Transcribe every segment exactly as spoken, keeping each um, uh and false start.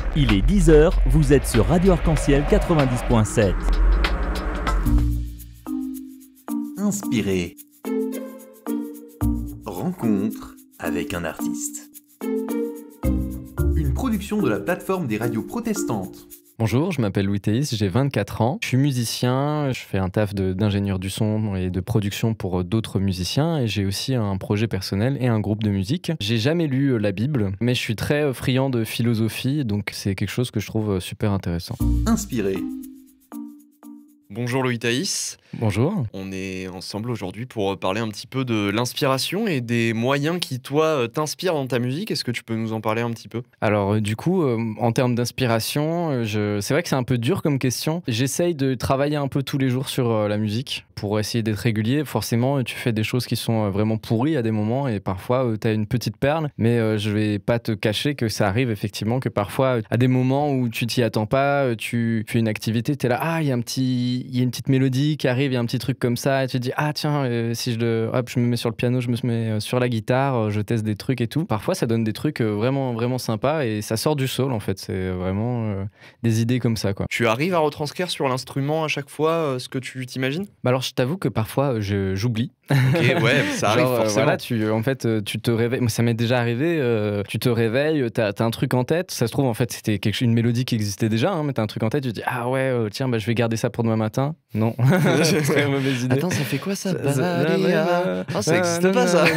Il est dix heures, vous êtes sur Radio Arc-en-Ciel quatre-vingt-dix point sept. Inspiré. Rencontre avec un artiste. Une production de la plateforme des radios protestantes. Bonjour, je m'appelle Louis Théis, j'ai vingt-quatre ans. Je suis musicien, je fais un taf de, d'ingénieur du son et de production pour d'autres musiciens et j'ai aussi un projet personnel et un groupe de musique. J'ai jamais lu la Bible, mais je suis très friand de philosophie, donc c'est quelque chose que je trouve super intéressant. Inspiré. Bonjour Louis Thaïs. Bonjour. On est ensemble aujourd'hui pour parler un petit peu de l'inspiration et des moyens qui, toi, t'inspirent dans ta musique. Est-ce que tu peux nous en parler un petit peu ? Alors du coup, euh, en termes d'inspiration, je... c'est vrai que c'est un peu dur comme question. J'essaye de travailler un peu tous les jours sur euh, la musique pour essayer d'être régulier. Forcément, tu fais des choses qui sont vraiment pourries à des moments et parfois euh, tu as une petite perle, mais euh, je vais pas te cacher que ça arrive effectivement que parfois, à des moments où tu t'y attends pas, tu fais une activité, tu es là, ah, il y a un petit... il y a une petite mélodie qui arrive, il y a un petit truc comme ça, et tu te dis, ah tiens, euh, si je, le, hop, je me mets sur le piano, je me mets sur la guitare, euh, je teste des trucs et tout. Parfois, ça donne des trucs euh, vraiment, vraiment sympas et ça sort du soul, en fait. C'est vraiment euh, des idées comme ça, quoi. Tu arrives à retranscrire sur l'instrument à chaque fois euh, ce que tu t'imagines ? Bah alors, je t'avoue que parfois, je, j'oublie. Ok, ouais, ça arrive Genre, forcément. Euh, voilà, tu, en fait, tu te réveilles. Moi, ça m'est déjà arrivé. Euh, tu te réveilles, t'as, t'as un truc en tête. Ça se trouve, en fait, c'était quelque, une mélodie qui existait déjà, hein, mais t'as un truc en tête. Tu te dis, ah ouais, euh, tiens, bah, je vais garder ça pour demain matin. Non, c'est très mauvaise idée. Attends, ça fait quoi ça, ça, ça Ah, ça existe pas ça.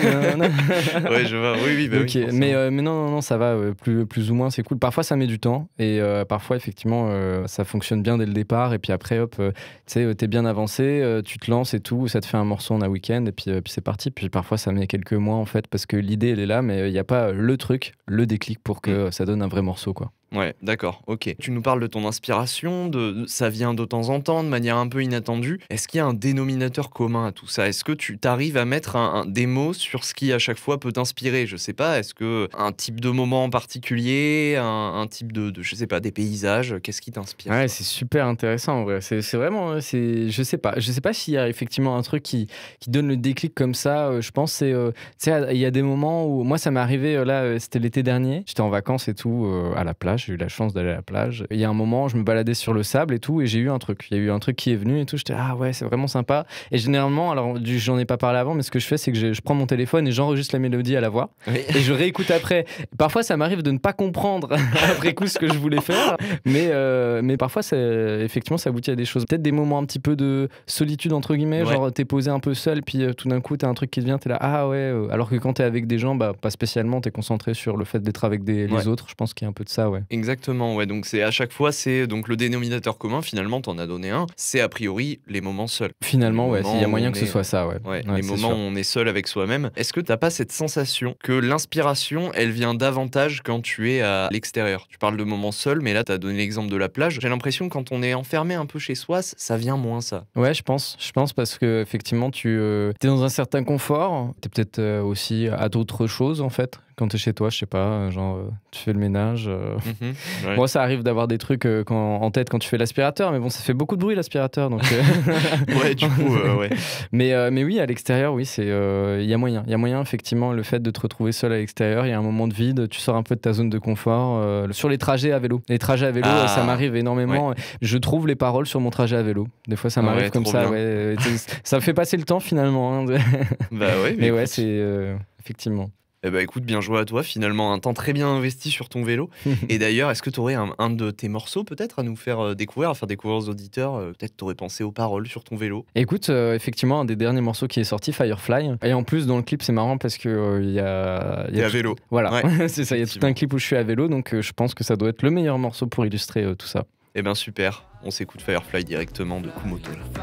Ouais, je vois. Oui, oui, bah okay. oui. Mais, euh, mais non, non, non, ça va. Euh, plus, plus ou moins, c'est cool. Parfois, ça met du temps et euh, parfois, effectivement, euh, ça fonctionne bien dès le départ. Et puis après, hop, euh, tu sais, t'es bien avancé, euh, tu te lances et tout. Ça te fait un morceau en un week-end et puis, euh, puis c'est parti. Puis parfois, ça met quelques mois en fait parce que l'idée, elle est là, mais il n'y a pas le truc, le déclic pour que mmh. ça donne un vrai morceau, quoi. Ouais, d'accord, ok. Tu nous parles de ton inspiration, de ça vient de temps en temps, de manière un peu inattendue. Est-ce qu'il y a un dénominateur commun à tout ça ? Est-ce que tu t'arrives à mettre un, un, des mots sur ce qui à chaque fois peut t'inspirer ? Je sais pas, est-ce que un type de moment en particulier, un, un type de, de, je sais pas, des paysages, qu'est-ce qui t'inspire ? Ouais, c'est super intéressant en vrai. C'est, c'est vraiment, c'est, je sais pas, je sais pas s'il y a effectivement un truc qui, qui donne le déclic comme ça. Je pense c'est, euh, tu sais, il y a des moments où moi ça m'est arrivé là, c'était l'été dernier. J'étais en vacances et tout euh, à la plage. J'ai eu la chance d'aller à la plage. Il y a un moment, je me baladais sur le sable et tout, et j'ai eu un truc. Il y a eu un truc qui est venu et tout. J'étais ah ouais, c'est vraiment sympa. Et généralement, alors j'en ai pas parlé avant, mais ce que je fais, c'est que je, je prends mon téléphone et j'enregistre la mélodie à la voix. Oui. Et je réécoute après. Parfois, ça m'arrive de ne pas comprendre après coup ce que je voulais faire, mais euh, mais parfois, ça, effectivement, ça aboutit à des choses. Peut-être des moments un petit peu de solitude entre guillemets, ouais. Genre t'es posé un peu seul, puis euh, tout d'un coup, t'as un truc qui te vient, t'es là ah ouais. Euh, alors que quand t'es avec des gens, bah pas spécialement. T'es concentré sur le fait d'être avec des, ouais. les autres. Je pense qu'il y a un peu de ça, ouais. Exactement. Ouais, donc c'est à chaque fois, c'est donc le dénominateur commun, finalement, t'en as donné un, c'est a priori les moments seuls. Finalement, ouais, il y a moyen que est... ce soit ça, ouais. ouais, ouais les moments sûr. où on est seul avec soi-même. Est-ce que t'as pas cette sensation que l'inspiration, elle vient davantage quand tu es à l'extérieur ? Tu parles de moments seuls, mais là, t'as donné l'exemple de la plage. J'ai l'impression que quand on est enfermé un peu chez soi, ça vient moins, ça. Ouais, je pense. Je pense parce que effectivement, tu euh, es dans un certain confort. T'es peut-être euh, aussi à d'autres choses, en fait. Quand t'es chez toi, je sais pas, genre euh, tu fais le ménage. Euh... Mm-hmm, ouais. Moi, ça arrive d'avoir des trucs euh, quand, en tête quand tu fais l'aspirateur, mais bon, ça fait beaucoup de bruit l'aspirateur, donc. Euh... ouais, du coup, euh, ouais. Mais euh, mais oui, à l'extérieur, oui, c'est il euh, y a moyen, il y a moyen effectivement le fait de te retrouver seul à l'extérieur, il y a un moment de vide, tu sors un peu de ta zone de confort. Euh, sur les trajets à vélo, les trajets à vélo, ah, ça m'arrive énormément. Ouais. Je trouve les paroles sur mon trajet à vélo. Des fois, ça m'arrive ouais, comme ça. Ouais, ça me fait passer le temps finalement. Hein. Bah ouais. Mais, mais ouais, c'est euh, effectivement. Eh ben écoute, bien joué à toi, finalement, un temps très bien investi sur ton vélo. Et d'ailleurs, est-ce que tu aurais un, un de tes morceaux peut-être à nous faire euh, découvrir, à faire découvrir aux auditeurs euh, peut-être tu aurais pensé aux paroles sur ton vélo ? Écoute, euh, effectivement, un des derniers morceaux qui est sorti, Firefly. Et en plus, dans le clip, c'est marrant parce qu'il euh, y a... Il y a, y a tout... vélo. Voilà, ouais, c'est ça, il y a tout un clip où je suis à vélo, donc euh, je pense que ça doit être le meilleur morceau pour illustrer euh, tout ça. Eh ben super, on s'écoute Firefly directement de Kumoto. Là.